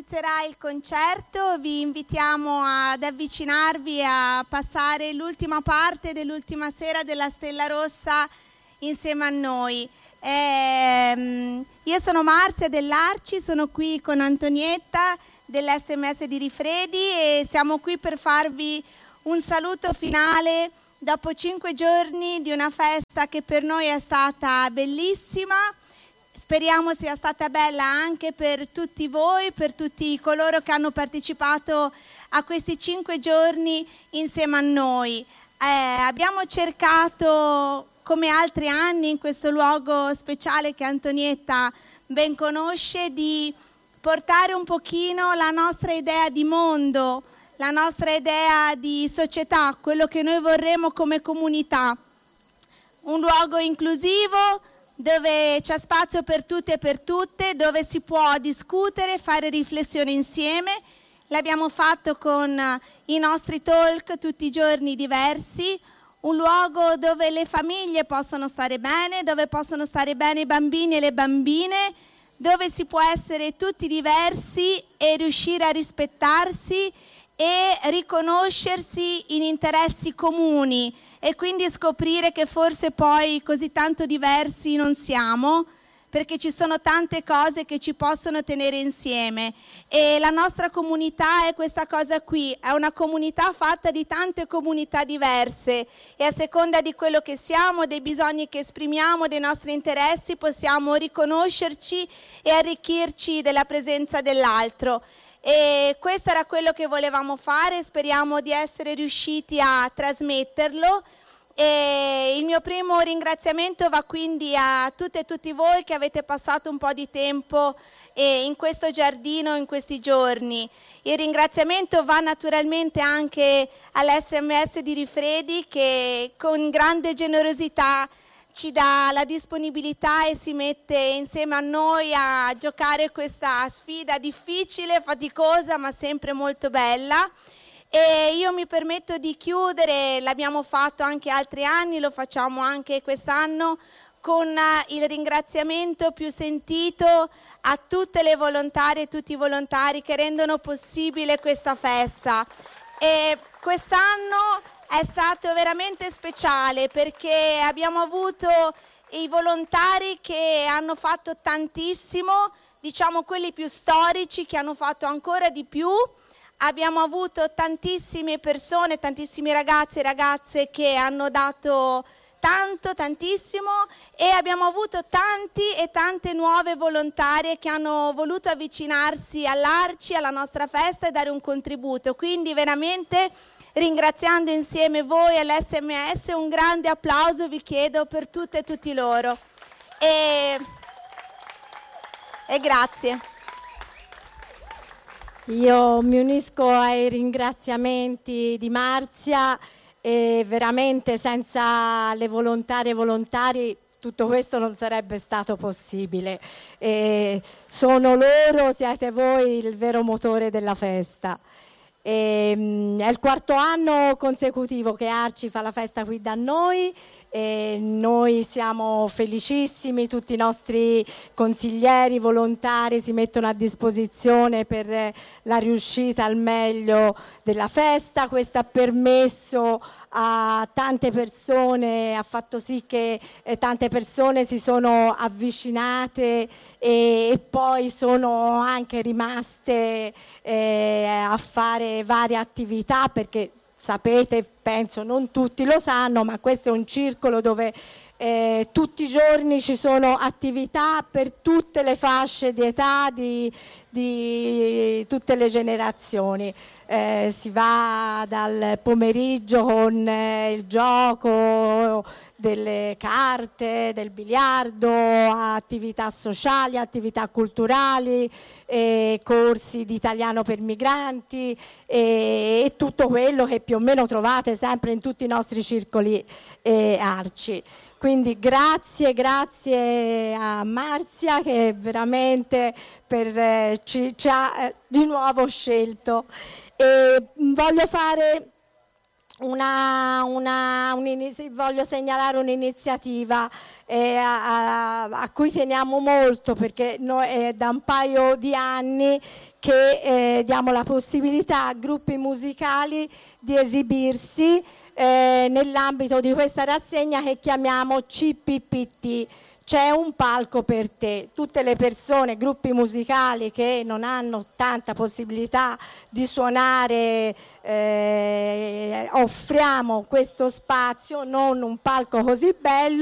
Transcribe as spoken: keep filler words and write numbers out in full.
inizierà il concerto, vi invitiamo ad avvicinarvi a passare l'ultima parte dell'ultima sera della Stella Rossa insieme a noi. Eh, io sono Marzia dell'Arci, sono qui con Antonietta dell'S M S di Rifredi e siamo qui per farvi un saluto finale dopo cinque giorni di una festa che per noi è stata bellissima. Speriamo sia stata bella anche per tutti voi, per tutti coloro che hanno partecipato a questi cinque giorni insieme a noi. Eh, abbiamo cercato, come altri anni, in questo luogo speciale che Antonietta ben conosce, di portare un pochino la nostra idea di mondo, la nostra idea di società, quello che noi vorremmo come comunità. Un luogo inclusivo, dove c'è spazio per tutte e per tutte, dove si può discutere, fare riflessioni insieme. L'abbiamo fatto con i nostri talk tutti i giorni diversi, un luogo dove le famiglie possono stare bene, dove possono stare bene i bambini e le bambine, dove si può essere tutti diversi e riuscire a rispettarsi e riconoscersi in interessi comuni e quindi scoprire che forse poi così tanto diversi non siamo, perché ci sono tante cose che ci possono tenere insieme e la nostra comunità è questa cosa qui, è una comunità fatta di tante comunità diverse e a seconda di quello che siamo, dei bisogni che esprimiamo, dei nostri interessi, possiamo riconoscerci e arricchirci della presenza dell'altro. E questo era quello che volevamo fare, speriamo di essere riusciti a trasmetterlo. E il mio primo ringraziamento va quindi a tutte e tutti voi che avete passato un po' di tempo in questo giardino in questi giorni. Il ringraziamento va naturalmente anche all'S M S di Rifredi che con grande generosità ci dà la disponibilità e si mette insieme a noi a giocare questa sfida difficile, faticosa, ma sempre molto bella. E io mi permetto di chiudere, l'abbiamo fatto anche altri anni, lo facciamo anche quest'anno, con il ringraziamento più sentito a tutte le volontarie e tutti i volontari che rendono possibile questa festa. E quest'anno è stato veramente speciale perché abbiamo avuto i volontari che hanno fatto tantissimo, diciamo quelli più storici che hanno fatto ancora di più. Abbiamo avuto tantissime persone, tantissimi ragazzi e ragazze che hanno dato tanto, tantissimo e abbiamo avuto tanti e tante nuove volontarie che hanno voluto avvicinarsi all'Arci, alla nostra festa e dare un contributo. Quindi veramente ringraziando insieme voi all'S M S, un grande applauso vi chiedo per tutte e tutti loro. E, e grazie. Io mi unisco ai ringraziamenti di Marzia e veramente senza le volontarie e volontari tutto questo non sarebbe stato possibile. E sono loro, siete voi il vero motore della festa. E, mh, è il quarto anno consecutivo che Arci fa la festa qui da noi e noi siamo felicissimi, tutti i nostri consiglieri, volontari si mettono a disposizione per la riuscita al meglio della festa. Questo ha permesso a tante persone, ha fatto sì che eh, tante persone si sono avvicinate e, e poi sono anche rimaste eh, a fare varie attività perché sapete, penso non tutti lo sanno, ma questo è un circolo dove eh, tutti i giorni ci sono attività per tutte le fasce di età, di, di tutte le generazioni. Eh, si va dal pomeriggio con eh, il gioco delle carte, del biliardo, a attività sociali, attività culturali, eh, corsi di italiano per migranti eh, e tutto quello che più o meno trovate sempre in tutti i nostri circoli eh, Arci. Quindi grazie, grazie a Marzia che veramente per, eh, ci, ci ha eh, di nuovo scelto. E voglio fare una, una, un voglio segnalare un'iniziativa eh, a, a cui teniamo molto, perché noi è da un paio di anni che eh, diamo la possibilità a gruppi musicali di esibirsi eh, nell'ambito di questa rassegna che chiamiamo C P P T. C'è un palco per te. Tutte le persone, gruppi musicali che non hanno tanta possibilità di suonare, eh, offriamo questo spazio, non un palco così bello,